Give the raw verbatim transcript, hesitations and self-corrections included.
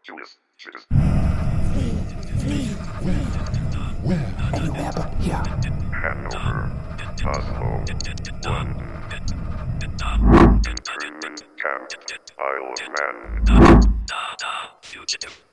Julius, Julius. Flee, flee, flee. Where? Anywhere but here. Hanover, Oslo, London. Internment camp, Isle of Man. Fugitive.